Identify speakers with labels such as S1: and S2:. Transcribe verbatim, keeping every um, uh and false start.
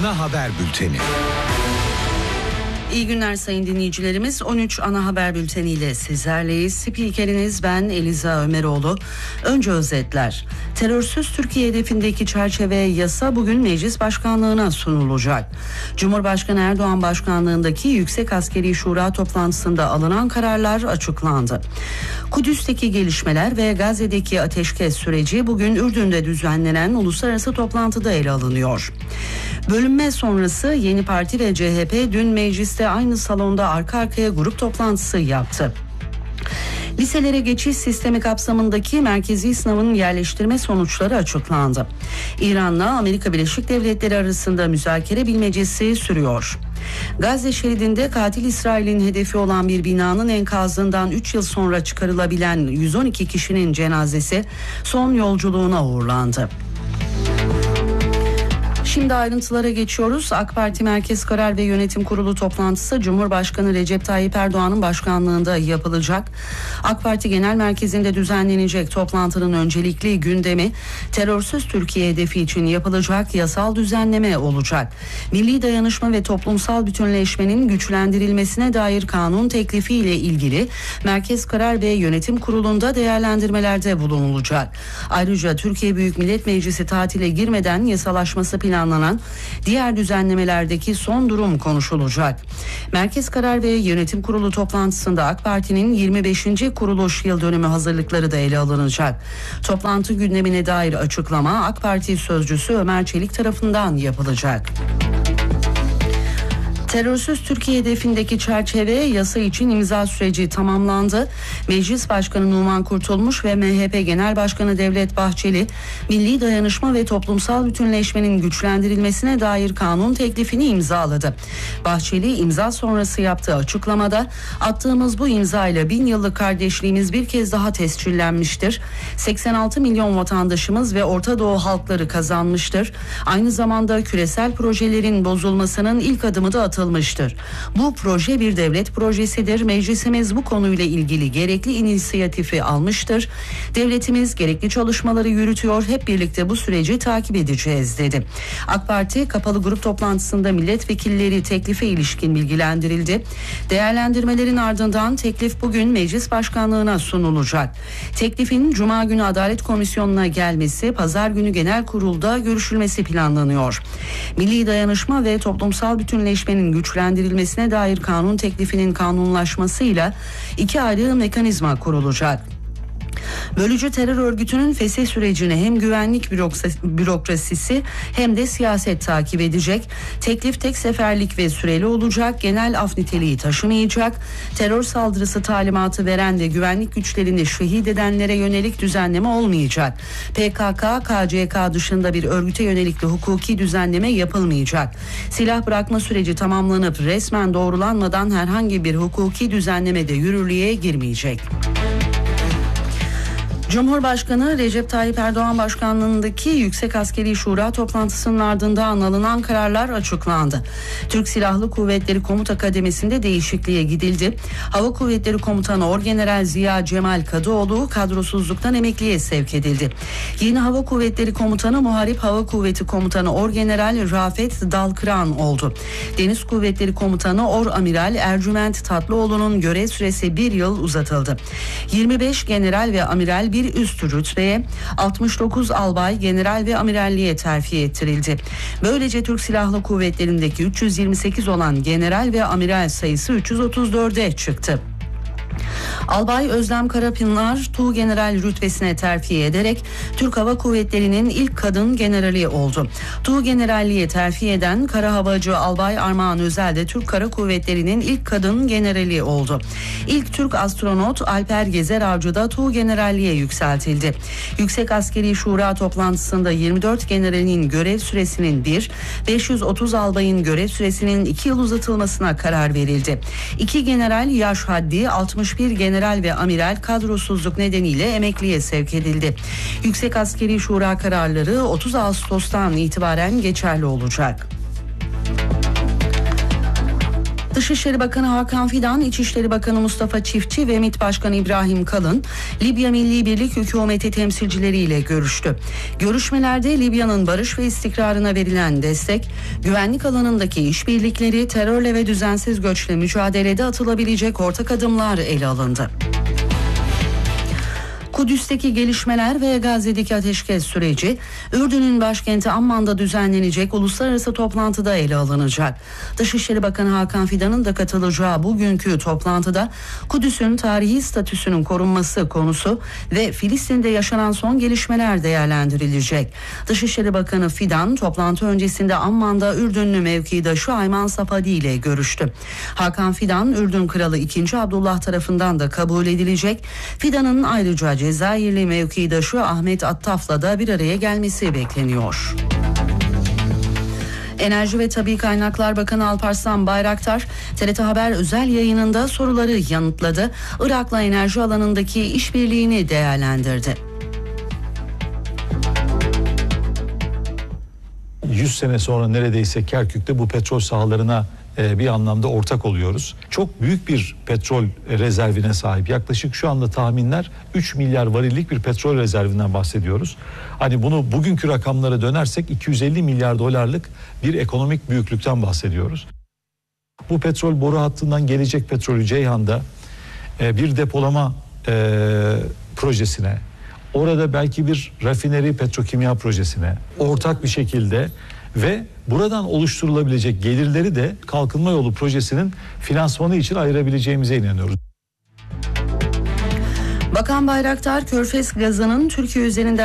S1: Ana Haber Bülteni.
S2: İyi günler sayın dinleyicilerimiz. on üç Ana Haber Bülteni ile sizlerleyiz. Spikeriniz ben Eliza Ömeroğlu. Önce özetler. Terörsüz Türkiye hedefindeki çerçeve yasa bugün Meclis Başkanlığı'na sunulacak. Cumhurbaşkanı Erdoğan başkanlığındaki Yüksek Askeri Şura toplantısında alınan kararlar açıklandı. Kudüs'teki gelişmeler ve Gazze'deki ateşkes süreci bugün Ürdün'de düzenlenen uluslararası toplantıda ele alınıyor. Bölünme sonrası Yeni Parti ve C H P dün mecliste aynı salonda arka arkaya grup toplantısı yaptı. Liselere geçiş sistemi kapsamındaki merkezi sınavın yerleştirme sonuçları açıklandı. İran'la Amerika Birleşik Devletleri arasında müzakere bilmecesi sürüyor. Gazze şeridinde katil İsrail'in hedefi olan bir binanın enkazından üç yıl sonra çıkarılabilen yüz on iki kişinin cenazesi son yolculuğuna uğurlandı. Şimdi ayrıntılara geçiyoruz. AK Parti Merkez Karar ve Yönetim Kurulu toplantısı Cumhurbaşkanı Recep Tayyip Erdoğan'ın başkanlığında yapılacak. AK Parti Genel Merkezi'nde düzenlenecek toplantının öncelikli gündemi terörsüz Türkiye hedefi için yapılacak yasal düzenleme olacak. Milli dayanışma ve toplumsal bütünleşmenin güçlendirilmesine dair kanun teklifi ile ilgili Merkez Karar ve Yönetim Kurulu'nda değerlendirmelerde bulunulacak. Ayrıca Türkiye Büyük Millet Meclisi tatile girmeden yasalaşması planlanacak. Planlanan diğer düzenlemelerdeki son durum konuşulacak. Merkez Karar ve Yönetim Kurulu toplantısında AK Parti'nin yirmi beşinci kuruluş yıl dönümü hazırlıkları da ele alınacak. Toplantı gündemine dair açıklama AK Parti sözcüsü Ömer Çelik tarafından yapılacak. Terörsüz Türkiye hedefindeki çerçeve yasa için imza süreci tamamlandı. Meclis Başkanı Numan Kurtulmuş ve M H P Genel Başkanı Devlet Bahçeli, milli dayanışma ve toplumsal bütünleşmenin güçlendirilmesine dair kanun teklifini imzaladı. Bahçeli imza sonrası yaptığı açıklamada, attığımız bu imzayla bin yıllık kardeşliğimiz bir kez daha tescillenmiştir. seksen altı milyon vatandaşımız ve Orta Doğu halkları kazanmıştır. Aynı zamanda küresel projelerin bozulmasının ilk adımı da atılmıştır. Bu proje bir devlet projesidir. Meclisimiz bu konuyla ilgili gerekli inisiyatifi almıştır. Devletimiz gerekli çalışmaları yürütüyor. Hep birlikte bu süreci takip edeceğiz dedi. AK Parti kapalı grup toplantısında milletvekilleri teklife ilişkin bilgilendirildi. Değerlendirmelerin ardından teklif bugün Meclis Başkanlığı'na sunulacak. Teklifin Cuma günü Adalet Komisyonu'na gelmesi, Pazar günü Genel Kurul'da görüşülmesi planlanıyor. Milli dayanışma ve toplumsal bütünleşmenin güçlendirilmesine dair kanun teklifinin kanunlaşmasıyla iki ayrı mekanizma kurulacak. Bölücü terör örgütünün fesih sürecini hem güvenlik bürokrasisi hem de siyaset takip edecek. Teklif tek seferlik ve süreli olacak. Genel af niteliği taşımayacak. Terör saldırısı talimatı veren ve güvenlik güçlerini şehit edenlere yönelik düzenleme olmayacak. P K K, K C K dışında bir örgüte yönelik de hukuki düzenleme yapılmayacak. Silah bırakma süreci tamamlanıp resmen doğrulanmadan herhangi bir hukuki düzenleme de yürürlüğe girmeyecek. Cumhurbaşkanı Recep Tayyip Erdoğan başkanlığındaki Yüksek Askeri Şura toplantısının ardından alınan kararlar açıklandı. Türk Silahlı Kuvvetleri Komuta Kademesi'nde değişikliğe gidildi. Hava Kuvvetleri Komutanı Orgeneral Ziya Cemal Kadıoğlu kadrosuzluktan emekliye sevk edildi. Yeni Hava Kuvvetleri Komutanı Muharip Hava Kuvveti Komutanı Orgeneral Rafet Dalkıran oldu. Deniz Kuvvetleri Komutanı Oramiral Ercüment Tatlıoğlu'nun görev süresi bir yıl uzatıldı. yirmi beş general ve amiral bir üst rütbeye, altmış dokuz albay, general ve amiralliğe terfi ettirildi. Böylece Türk Silahlı Kuvvetleri'ndeki üç yüz yirmi sekiz olan general ve amiral sayısı üç yüz otuz dörde çıktı. Albay Özlem Karapınar Tuğgeneral rütbesine terfi ederek Türk Hava Kuvvetleri'nin ilk kadın generali oldu. Tuğgeneralliğe terfi eden Kara Havacı Albay Armağan Özel de Türk Kara Kuvvetleri'nin ilk kadın generali oldu. İlk Türk astronot Alper Gezer Avcı da Tuğgeneralliğe yükseltildi. Yüksek Askeri Şura toplantısında yirmi dört generalin görev süresinin bir, beş yüz otuz albayın görev süresinin iki yıl uzatılmasına karar verildi. İki general yaş haddi, altmış bir general ve amiral kadrosuzluk nedeniyle emekliye sevk edildi. Yüksek Askeri Şura kararları otuz Ağustos'tan itibaren geçerli olacak. Dışişleri Bakanı Hakan Fidan, İçişleri Bakanı Mustafa Çiftçi ve MİT Başkanı İbrahim Kalın, Libya Milli Birlik Hükümeti temsilcileriyle görüştü. Görüşmelerde Libya'nın barış ve istikrarına verilen destek, güvenlik alanındaki işbirlikleri, terörle ve düzensiz göçle mücadelede atılabilecek ortak adımlar ele alındı. Kudüs'teki gelişmeler ve Gazze'deki ateşkes süreci, Ürdün'ün başkenti Amman'da düzenlenecek uluslararası toplantıda ele alınacak. Dışişleri Bakanı Hakan Fidan'ın da katılacağı bugünkü toplantıda Kudüs'ün tarihi statüsünün korunması konusu ve Filistin'de yaşanan son gelişmeler değerlendirilecek. Dışişleri Bakanı Fidan toplantı öncesinde Amman'da Ürdünlü mevkidaşı Ayman Safadi ile görüştü. Hakan Fidan, Ürdün Kralı ikinci. Abdullah tarafından da kabul edilecek. Fidan'ın ayrıca Cezayirli mevkidaşı Ahmet Attaf'la da bir araya gelmesi bekleniyor. Enerji ve Tabii Kaynaklar Bakanı Alparslan Bayraktar, T R T Haber özel yayınında soruları yanıtladı. Irak'la enerji alanındaki işbirliğini değerlendirdi.
S1: yüz sene sonra neredeyse Kerkük'te bu petrol sahalarına bir anlamda ortak oluyoruz. Çok büyük bir petrol rezervine sahip. Yaklaşık şu anda tahminler üç milyar varillik bir petrol rezervinden bahsediyoruz. Hani bunu bugünkü rakamlara dönersek iki yüz elli milyar dolarlık bir ekonomik büyüklükten bahsediyoruz. Bu petrol boru hattından gelecek petrolü Ceyhan'da bir depolama projesine, orada belki bir rafineri petrokimya projesine ortak bir şekilde ve buradan oluşturulabilecek gelirleri de kalkınma yolu projesinin finansmanı için ayırabileceğimize inanıyoruz.
S2: Bakan Bayraktar, Körfez gazının Türkiye üzerinden